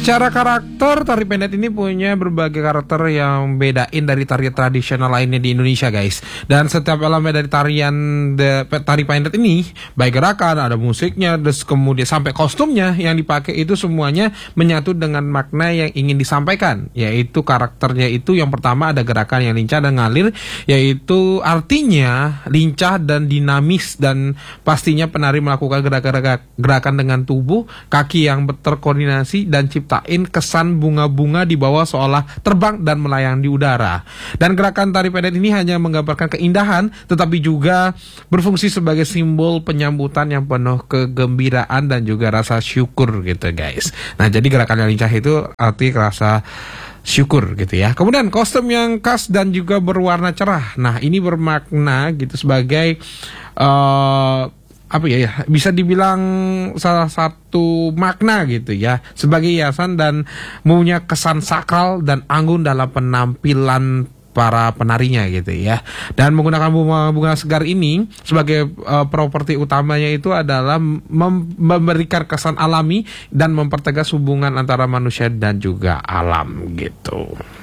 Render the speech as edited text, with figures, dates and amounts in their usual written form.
Secara karakter, tari pendek ini punya berbagai karakter yang bedain dari tari tradisional lainnya di Indonesia, guys. Dan setiap elemen dari tari pendek ini, baik gerakan, ada musiknya, terus kemudian sampai kostumnya yang dipakai itu semuanya menyatu dengan makna yang ingin disampaikan, yaitu karakternya itu yang pertama ada gerakan yang lincah dan ngalir, yaitu artinya lincah dan dinamis, dan pastinya penari melakukan gerakan dengan tubuh, kaki yang terkoordinasi dan ciptain kesan bunga-bunga di bawah seolah terbang dan melayang di udara. Dan gerakan tari pendek ini hanya menggambarkan keindahan, tetapi juga berfungsi sebagai simbol penyambutan yang penuh kegembiraan dan juga rasa syukur gitu, guys. Nah, jadi gerakan yang lincah itu arti rasa syukur gitu ya. Kemudian kostum yang khas dan juga berwarna cerah. Nah, ini bermakna gitu sebagai bisa dibilang salah satu makna gitu ya, sebagai hiasan dan punya kesan sakral dan anggun dalam penampilan para penarinya gitu ya. Dan menggunakan bunga-bunga segar ini sebagai properti utamanya itu adalah memberikan kesan alami dan mempertegas hubungan antara manusia dan juga alam gitu.